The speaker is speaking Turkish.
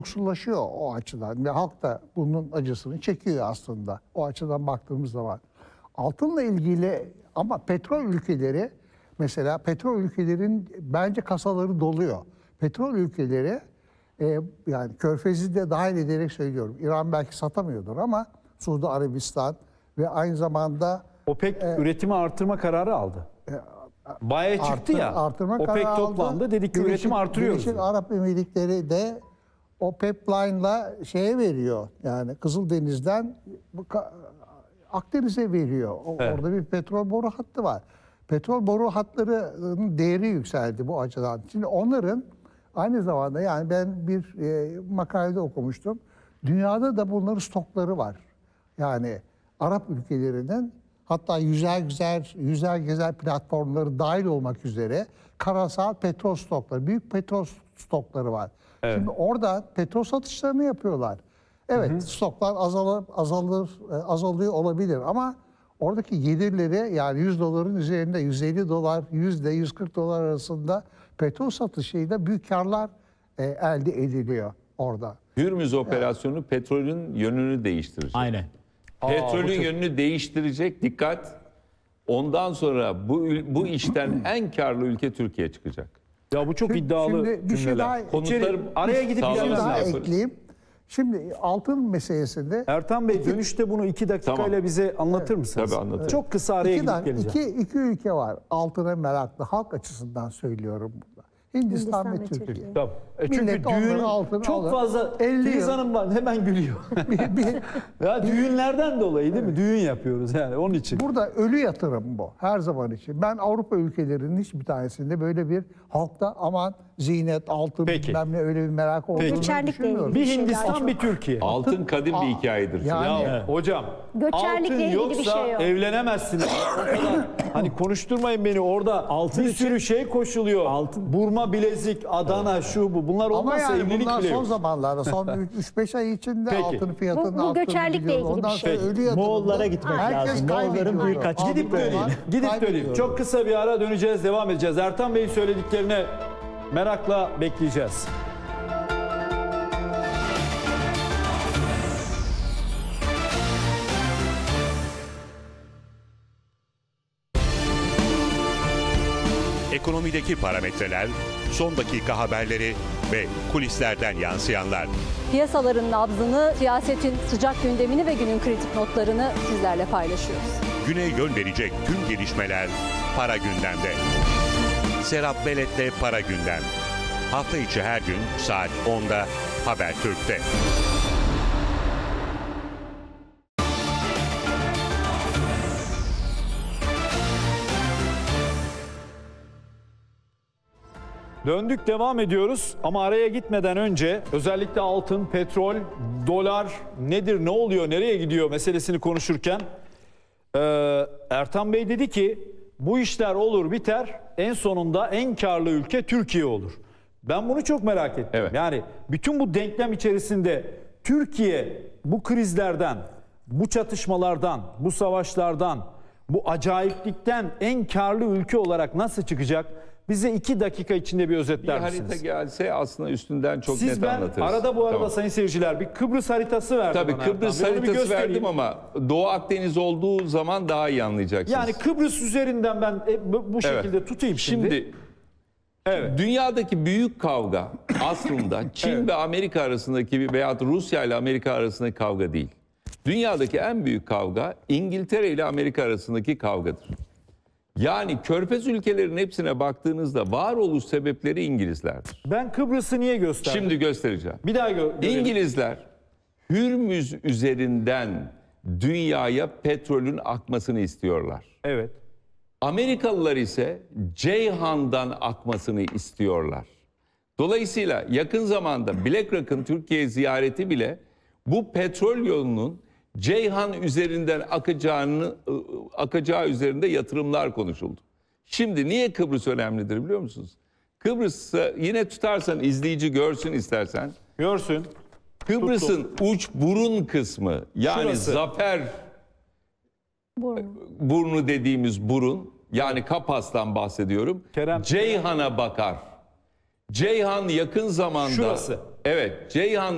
yoksullaşıyor o açıdan ve halk da bunun acısını çekiyor aslında o açıdan baktığımız zaman. Altınla ilgili ama petrol ülkeleri, mesela petrol ülkelerin bence kasaları doluyor. Petrol ülkeleri yani Körfez'i de dahil ederek söylüyorum. İran belki satamıyordur ama Suudi Arabistan ve aynı zamanda OPEC üretimi artırma kararı aldı. Bayağı çıktı ya. OPEC toplandı, dedik ki üretimi artırıyoruz. Birleşik Arap Emirlikleri de o pipeline'la şeye veriyor. Yani Kızıldeniz'den Akdeniz'e veriyor. Evet. Orada bir petrol boru hattı var. Petrol boru hatlarının değeri yükseldi bu açıdan. Şimdi onların aynı zamanda, yani ben bir makalede okumuştum. Dünyada da bunların stokları var. Yani Arap ülkelerinin, hatta yüzer gezer platformları dahil olmak üzere karasal petrol stokları, büyük petrol stokları var. Evet. Şimdi orada petrol satışlarını yapıyorlar. Evet, stoklar azalıyor olabilir ama oradaki gelirleri, yani 100 doların üzerinde 150 dolar, 100 ile 140 dolar arasında petrol satışıyla büyük karlar elde ediliyor orada. Hürmüz operasyonu petrolün yönünü değiştirecek. Aynen. Petrolün yönünü değiştirecek, dikkat. Ondan sonra bu işten en karlı ülke Türkiye çıkacak. Ya bu çok iddialı şimdi bir şey daha, araya gidip bir şey daha yaparız. ekleyeyim. Şimdi altın meselesinde Ertan Bey dönüşte bunu 2 dakikayla Tamam. bize anlatır mısınız? Tabii anlatırım. Çok kısa araya gidip geleceğim. iki ülke var altına meraklı, halk açısından söylüyorum burada. Hindistan ve Türkiye. Tamam. Çünkü Millet onların düğün altını çok alır. fazla 50 Filiz yıl. Hanım var hemen gülüyor. Ya düğünlerden dolayı değil mi? Düğün yapıyoruz yani onun için. Burada ölü yatırım bu her zaman için. Ben Avrupa ülkelerinin hiçbir tanesinde böyle bir halkta aman zinet, altın, Peki. bilmem ne, öyle bir merak olduğunu Göçerlikle düşünmüyorum. ilgili Bir şey daha Hindistan çok. bir Türkiye. Altın kadim bir hikayedir. Yani- Ya hocam Göçerlikle altın ilgili bir yoksa şey yok. evlenemezsiniz. O kadar, hani konuşturmayın beni orada altın bir sürü şey koşuluyor. Altın. Burma, bilezik, Adana, şu bu. Bunlar Ama olmazsa yani evlilik bunlar bile son yok. zamanlarda, son 3-5 ay içinde Peki. altın fiyatının Bu arttığını göçerlikle biliyoruz. ilgili bir Ondan şey. sonra ölü yatırımda Moğollara gitmek lazım. Moğolların kaybediyor. büyük açık. Aldığı Gidip döneyim. dolar Gidip döneyim. kaybediyor. Çok kısa bir ara döneceğiz, devam edeceğiz. Ertan Bey'in söylediklerine merakla bekleyeceğiz. Ekonomideki parametreler, son dakika haberleri ve kulislerden yansıyanlar. Piyasaların nabzını, siyasetin sıcak gündemini ve günün kritik notlarını sizlerle paylaşıyoruz. Güne yön verecek tüm gelişmeler Para Gündem'de. Serap Belet'le Para Gündem. Hafta içi her gün saat 10'da Habertürk'te. Döndük, devam ediyoruz ama araya gitmeden önce özellikle altın, petrol, dolar nedir, ne oluyor, nereye gidiyor meselesini konuşurken Ertan Bey dedi ki bu işler olur biter, en sonunda en karlı ülke Türkiye olur. Ben bunu çok merak ettim. Evet. Yani bütün bu denklem içerisinde Türkiye bu krizlerden, bu çatışmalardan, bu savaşlardan, bu acayiplikten en karlı ülke olarak nasıl çıkacak? Bize 2 dakika içinde bir özetler Bir harita misiniz? gelse aslında üstünden çok Siz net anlatırız. arada bu arada Tamam. sayın seyirciler bir Kıbrıs haritası verdim. Tabii bana Kıbrıs Ertan Bey. Onu bir haritası göstereyim. verdim ama Doğu Akdeniz olduğu zaman daha iyi anlayacaksınız. Yani Kıbrıs üzerinden ben bu şekilde tutayım şimdi. Evet. Dünyadaki büyük kavga aslında Çin ve Amerika arasındaki veya Rusya ile Amerika arasındaki kavga değil. Dünyadaki en büyük kavga İngiltere ile Amerika arasındaki kavgadır. Yani Körfez ülkelerinin hepsine baktığınızda varoluş sebepleri İngilizlerdir. Ben Kıbrıs'ı niye gösterdim? Şimdi göstereceğim. bir daha görelim. İngilizler Hürmüz üzerinden dünyaya petrolün akmasını istiyorlar. Evet. Amerikalılar ise Ceyhan'dan akmasını istiyorlar. Dolayısıyla yakın zamanda BlackRock'ın Türkiye ziyareti bile bu petrol yolunun Ceyhan üzerinden akacağı üzerinde yatırımlar konuşuldu. Şimdi niye Kıbrıs önemlidir biliyor musunuz? Kıbrıs'ı yine tutarsan izleyici görsün istersen. Görsün. Kıbrıs'ın uç burun kısmı, yani Şurası. Zafer burnu dediğimiz burun, yani Kapas'tan bahsediyorum. Kerem. Ceyhan'a bakar. Ceyhan yakın zamanda... Şurası. Evet, Ceyhan